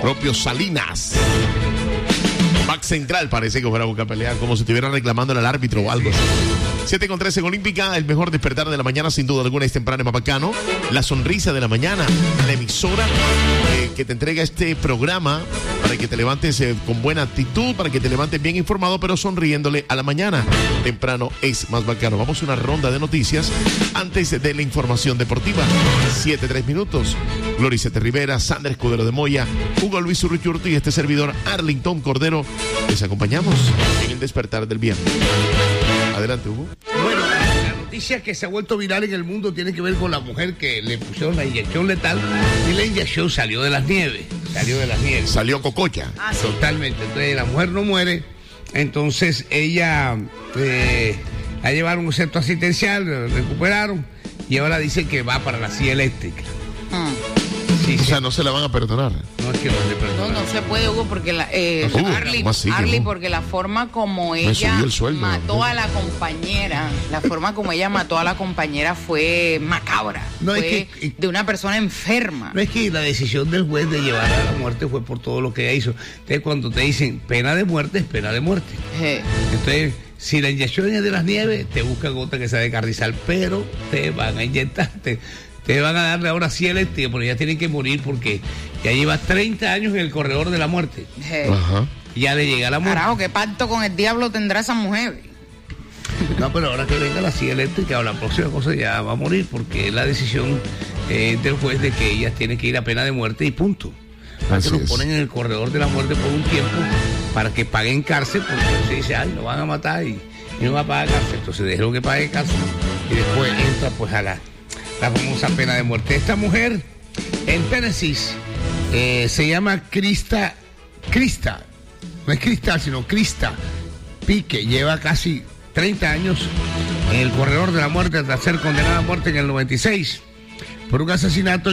propio Salinas. Back central parece que fuera a buscar pelea, como si estuvieran reclamando al árbitro o algo así. 7:13 en Olímpica, el mejor despertar de la mañana, sin duda alguna, es temprano en Mapacano. La sonrisa de la mañana, la emisora que te entrega este programa para que te levantes con buena actitud, para que te levantes bien informado, pero sonriéndole a la mañana. Temprano es más bacano. Vamos a una ronda de noticias antes de la información deportiva. 7:03 minutos. Gloricete Rivera, Sandra Escudero de Moya, Hugo Luis Urruchurto y este servidor Arlington Cordero. Les acompañamos en el despertar del viernes. Adelante, Hugo. Bueno, la noticia que se ha vuelto viral en el mundo tiene que ver con la mujer que le pusieron la inyección letal y la inyección salió de las nieves. Salió cococha. Sí. Totalmente. Entonces la mujer no muere. Entonces ella la llevaron a un centro asistencial, la recuperaron y ahora dicen que va para la silla eléctrica. Sí, o sea, no se la van a perdonar. No es que no se perdona. No se puede, Hugo, porque Arly, porque la forma como ella mató a la compañera, fue macabra. Fue de una persona enferma. No es que la decisión del juez de llevarla a la muerte fue por todo lo que ella hizo. Entonces, cuando te dicen pena de muerte, es pena de muerte. Entonces, si la inyección es de las nieves, te buscan otra que sea de carrizal, pero te van a inyectarte. Te van a darle ahora sí eléctrica, porque ya tienen que morir porque ya lleva 30 años en el corredor de la muerte. Ajá. Ya le llega la muerte. Carajo, ¿qué pacto con el diablo tendrá esa mujer? No, pero ahora que venga la silla eléctrica o la próxima cosa ya va a morir, porque es la decisión del juez de que ella tiene que ir a pena de muerte y punto. Para que los ponen en el corredor de la muerte por un tiempo, para que paguen cárcel, porque se dice, ay, lo van a matar y no va a pagar cárcel. Entonces déjelo que pague cárcel y después entra pues a la famosa pena de muerte. Esta mujer en Tennessee se llama Krista, no es Cristal, sino Krista Pique. Lleva casi 30 años en el corredor de la muerte tras ser condenada a muerte en el 96 por un asesinato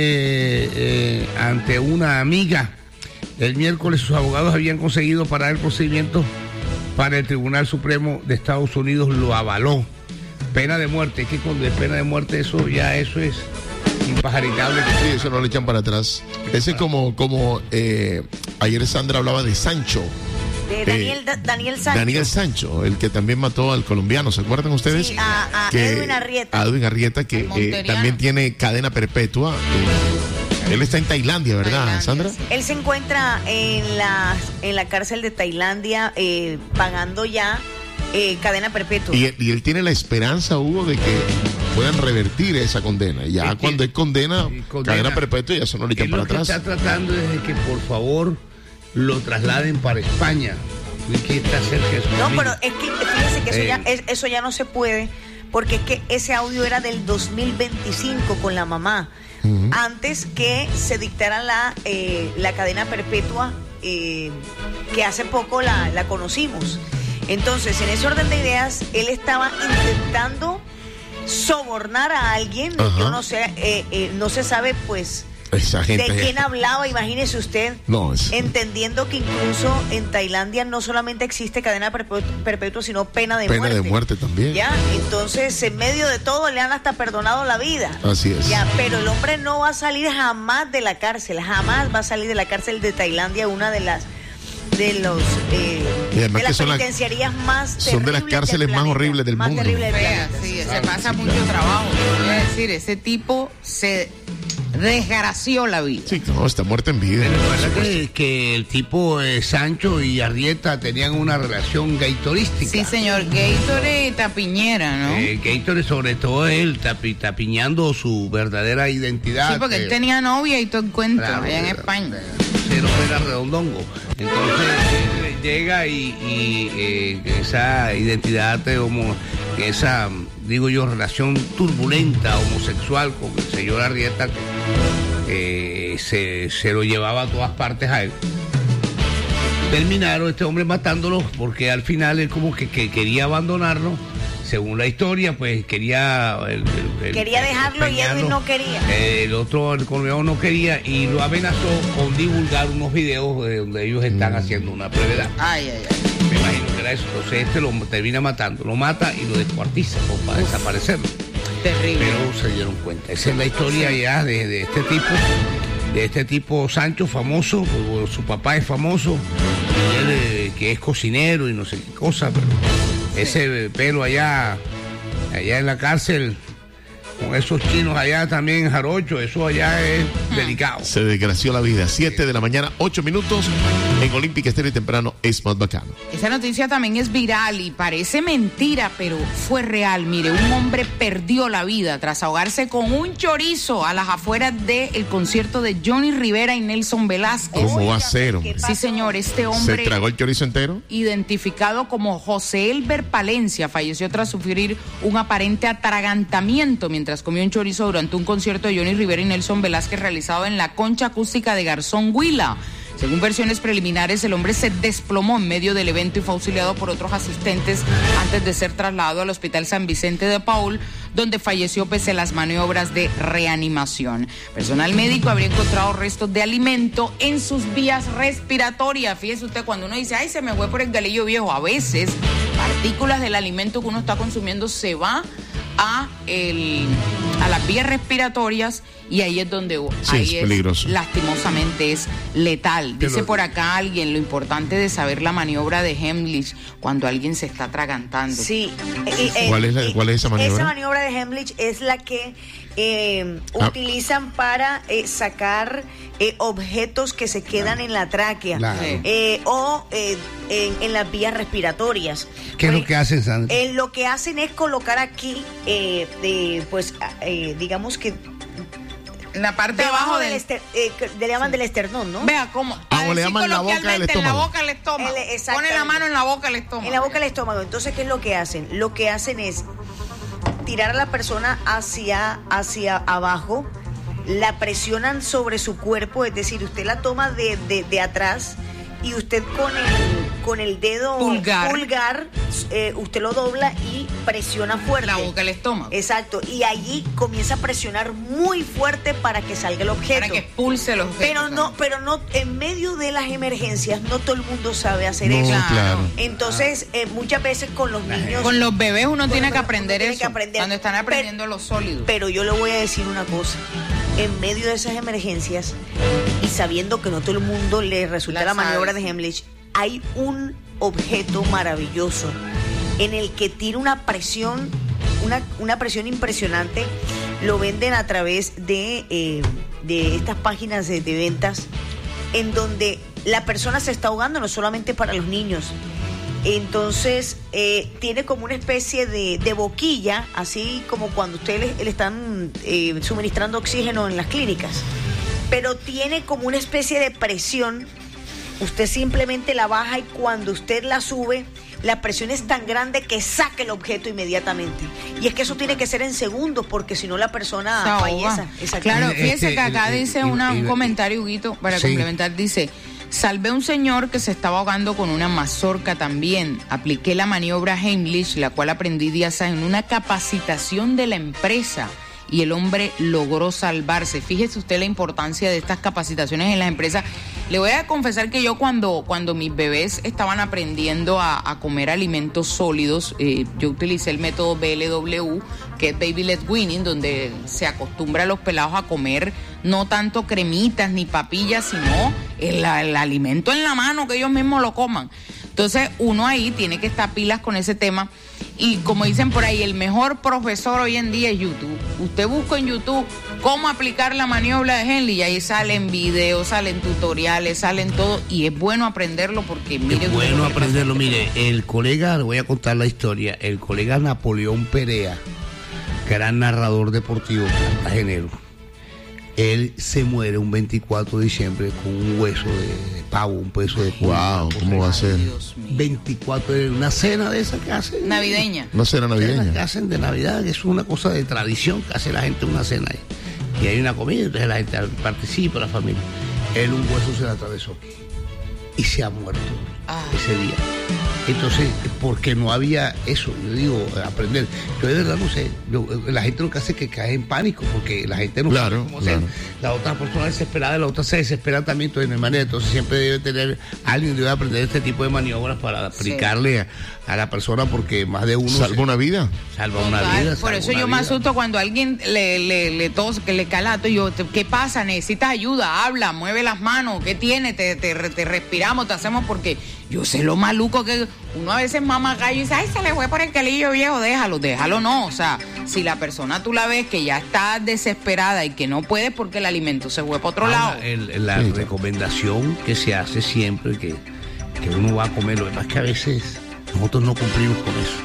ante una amiga. El miércoles sus abogados habían conseguido parar el procedimiento para el Tribunal Supremo de Estados Unidos lo avaló. Pena de muerte, es que cuando es pena de muerte eso es impajaritable. Sí, eso no le echan para atrás. Ese es como ayer Sandra hablaba de Sancho. De Daniel Sancho. Daniel Sancho, el que también mató al colombiano, ¿se acuerdan ustedes? Sí, a Edwin Arrieta. A Edwin Arrieta, que también tiene cadena perpetua. Él está en Tailandia, ¿verdad, Sandra? Él se encuentra en la cárcel de Tailandia pagando ya cadena perpetua. Y él tiene la esperanza, Hugo, de que puedan revertir esa condena. Ya cuando es condena, cadena perpetua, ya eso no le echan para atrás. Está tratando de que por favor lo trasladen para España. Y que está cerca de su No, familia. pero es que fíjese que eso ya no se puede, porque es que ese audio era del 2025 con la mamá. Antes que se dictara la cadena perpetua, que hace poco la conocimos. Entonces, en ese orden de ideas, él estaba intentando sobornar a alguien. Yo no sé, no se sabe, pues, esa gente de quién hablaba. Imagínese usted, entendiendo que incluso en Tailandia no solamente existe cadena perpetua, sino pena de muerte. Pena de muerte también. Ya, entonces, en medio de todo, le han hasta perdonado la vida. Así es. Ya, pero el hombre no va a salir jamás de la cárcel, jamás va a salir de la cárcel de Tailandia, una de las penitenciarías más terribles. Son de las cárceles más horribles del mundo. Sí, se pasa mucho trabajo. Voy a decir, ese tipo se desgració la vida. Sí, no, está muerto en vida. Recuerda que el tipo Sancho y Arrieta tenían una relación gaytorística. Sí, señor, Gatorade y Tapiñera, ¿no? Gatorade, sobre todo él, tapiñando su verdadera identidad. Sí, porque él tenía novia y todo el cuento allá en España. Pero era redondongo. Entonces llega y esa identidad esa, digo yo, relación turbulenta, homosexual con el señor Arrieta, que se lo llevaba a todas partes a él. Terminaron este hombre matándolo porque al final él como que quería abandonarlo. Según la historia, pues quería dejarlo y Edwin no quería. El colombiano no quería y lo amenazó con divulgar unos videos donde ellos están haciendo una brevedad. Me imagino que era eso. Entonces lo termina matando, lo mata y lo descuartiza para desaparecerlo. Terrible. Pero se dieron cuenta. Esa es la historia ya de este tipo. de este tipo Sancho, famoso, pues, su papá es famoso, y él, que es cocinero y no sé qué cosa, pero ese pelo allá en la cárcel, con esos chinos allá también, jarocho, eso allá es delicado. Se desgració la vida. 7 de la mañana, 8 minutos, en Olímpica Estéreo y temprano, es más bacano. Esa noticia también es viral y parece mentira, pero fue real. Mire, un hombre perdió la vida tras ahogarse con un chorizo a las afueras del concierto de Johnny Rivera y Nelson Velázquez. ¿Cómo va a ser, hombre? Sí, señor, este hombre... ¿Se tragó el chorizo entero? Identificado como José Elber Palencia, falleció tras sufrir un aparente atragantamiento mientras comió un chorizo durante un concierto de Johnny Rivera y Nelson Velázquez realizado en la Concha Acústica de Garzón, Huila. Según versiones preliminares, el hombre se desplomó en medio del evento y fue auxiliado por otros asistentes antes de ser trasladado al Hospital San Vicente de Paúl, donde falleció pese a las maniobras de reanimación. Personal médico habría encontrado restos de alimento en sus vías respiratorias. Fíjese usted, cuando uno dice, ay, se me fue por el galillo viejo, a veces partículas del alimento que uno está consumiendo se va a las vías respiratorias y ahí es donde ahí es peligroso. Lastimosamente es letal. Dice por acá alguien lo importante de saber la maniobra de Heimlich cuando alguien se está atragantando. Sí. ¿Cuál es esa maniobra? Esa maniobra de Heimlich es la que utilizan para sacar objetos que se quedan en la tráquea, claro, o en las vías respiratorias. ¿Qué es lo que hacen, Sandra? Lo que hacen es colocar aquí, digamos que en la parte de abajo le llaman del esternón, ¿no? Vea cómo. Le llaman la boca del estómago. En la boca del estómago. Pone la mano en la boca del estómago. En la boca del estómago. Entonces, ¿qué es lo que hacen? Lo que hacen es tirar a la persona hacia abajo, la presionan sobre su cuerpo, es decir, usted la toma de atrás y usted con el dedo pulgar usted lo dobla y presiona fuerte. La boca del estómago. Exacto, y allí comienza a presionar muy fuerte para que salga el objeto. Para que expulse el objeto. Pero no, en medio de las emergencias, no todo el mundo sabe hacer eso. Claro. Entonces, muchas veces con los niños... Con los bebés uno tiene que aprender eso. Cuando están aprendiendo los sólidos. Pero yo le voy a decir una cosa. En medio de esas emergencias y sabiendo que no todo el mundo le resulta la maniobra de Heimlich, hay un objeto maravilloso en el que tira una presión impresionante. Lo venden a través de estas páginas de ventas en donde la persona se está ahogando, no solamente para los niños. Entonces tiene como una especie de boquilla, así como cuando ustedes le están suministrando oxígeno en las clínicas, pero tiene como una especie de presión. Usted simplemente la baja y cuando usted la sube, la presión es tan grande que saca el objeto inmediatamente. Y es que eso tiene que ser en segundos, porque si no la persona fallece. Claro, fíjese que acá dice un comentario, Huguito, para complementar, dice: salvé a un señor que se estaba ahogando con una mazorca también. Apliqué la maniobra Heimlich, la cual aprendí días en una capacitación de la empresa. Y el hombre logró salvarse. Fíjese usted la importancia de estas capacitaciones en las empresas. Le voy a confesar que yo cuando mis bebés estaban aprendiendo a comer alimentos sólidos, yo utilicé el método BLW, que es Baby Led Weaning, donde se acostumbra a los pelados a comer no tanto cremitas ni papillas, sino el alimento en la mano, que ellos mismos lo coman. Entonces uno ahí tiene que estar pilas con ese tema. Y como dicen por ahí, el mejor profesor hoy en día es YouTube. Usted busca en YouTube cómo aplicar la maniobra de Heimlich y ahí salen videos, salen tutoriales, salen todo. Y es bueno aprenderlo porque mire... Es bueno aprenderlo, mire, el colega, le voy a contar la historia, el colega Napoleón Perea, que era narrador deportivo cartagenero, él se muere un 24 de diciembre con un hueso de pavo, un peso de pavo. Wow, ¿cómo va a ser? 24, una cena de esa que hacen. Navideña. Una cena navideña. Que hacen de Navidad, que es una cosa de tradición que hace la gente una cena ahí. Y hay una comida, entonces la gente participa, la familia. Él un hueso se le atravesó. y se ha muerto ese día. Entonces, porque no había eso, yo digo, aprender. Yo de verdad no sé, la gente lo que hace es que cae en pánico, porque la gente no sabe cómo hacer. La otra persona desesperada, la otra se desespera también, entonces no hay manera. Entonces siempre debe tener, alguien debe aprender este tipo de maniobras para aplicarle a la persona, porque más de uno... Salva una vida. Salva una vida. Por eso yo me asusto cuando alguien le tos, que le calato, yo, ¿qué pasa? ¿Necesitas ayuda? Habla, mueve las manos, ¿qué tiene? Te respiramos, te hacemos, porque yo sé lo maluco que uno a veces mama gallo y dice, ay, se le fue por el calillo viejo, déjalo no. O sea, si la persona tú la ves que ya está desesperada y que no puede porque el alimento se fue para otro lado. La recomendación que se hace siempre que uno va a comer, lo demás que a veces nosotros no cumplimos con eso.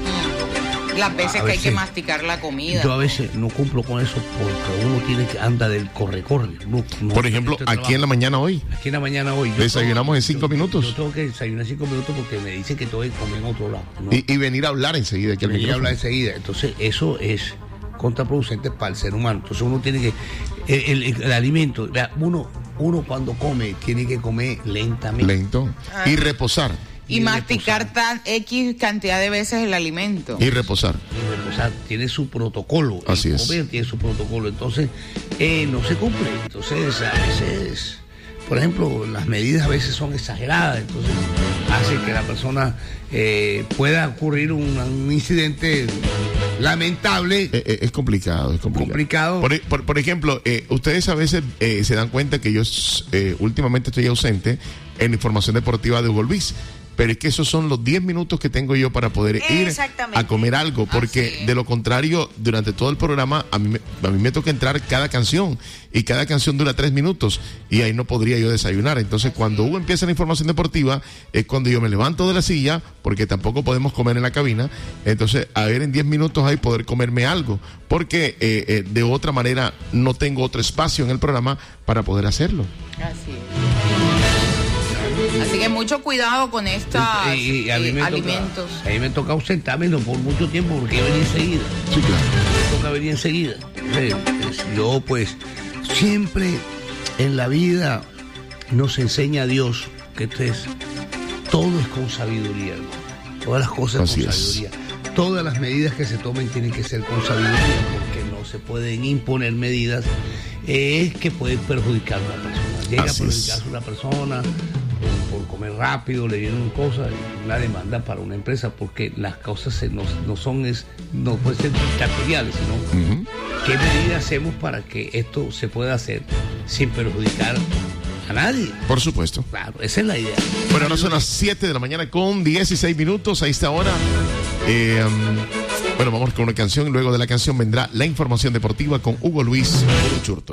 Las veces que hay que masticar la comida. Yo a veces no cumplo con eso porque uno tiene que andar del corre. Por ejemplo, aquí en la mañana hoy. Aquí en la mañana hoy. Desayunamos en 5 minutos. Yo tengo que desayunar 5 minutos porque me dicen que tengo que comer en otro lado. ¿No? Y venir a hablar enseguida. Venir a hablar enseguida. Entonces, eso es contraproducente para el ser humano. Entonces, uno tiene que... El alimento... Uno cuando come, tiene que comer lentamente. Lento. Y reposar. Y masticar X cantidad de veces el alimento. Y reposar. Tiene su protocolo. Así es. Comer tiene su protocolo. Entonces, no se cumple. Entonces, a veces, por ejemplo, las medidas a veces son exageradas. Entonces, hace que la persona pueda ocurrir un incidente lamentable. Es complicado. Por ejemplo, ustedes a veces se dan cuenta que yo últimamente estoy ausente en información deportiva de Hugo Luis. Pero es que esos son los 10 minutos que tengo yo para poder ir a comer algo, porque de lo contrario, durante todo el programa, a mí me toca entrar cada canción, y cada canción dura 3 minutos, y ahí no podría yo desayunar. Entonces, cuando Hugo empieza la información deportiva, es cuando yo me levanto de la silla, porque tampoco podemos comer en la cabina. Entonces, a ver en 10 minutos ahí poder comerme algo, porque de otra manera no tengo otro espacio en el programa para poder hacerlo. Así es. Así que mucho cuidado con estos alimentos. A mí me toca ausentarme por mucho tiempo porque yo venía enseguida. Sí, claro. Me toca venir enseguida. Yo pues siempre en la vida nos enseña Dios que todo es con sabiduría, ¿no? Todas las cosas con sabiduría. Todas las medidas que se tomen tienen que ser con sabiduría, porque no se pueden imponer medidas que pueden perjudicar a una persona. Llega a perjudicarse a una persona por comer rápido, le vienen cosas, una demanda para una empresa, porque las cosas no pueden ser dictatoriales, sino qué medidas hacemos para que esto se pueda hacer sin perjudicar a nadie. Por supuesto. Claro, esa es la idea. Bueno, ahora son las 7 de la mañana con 16 minutos a esta hora. Bueno, vamos con una canción. Luego de la canción vendrá la información deportiva con Hugo Luis Churto.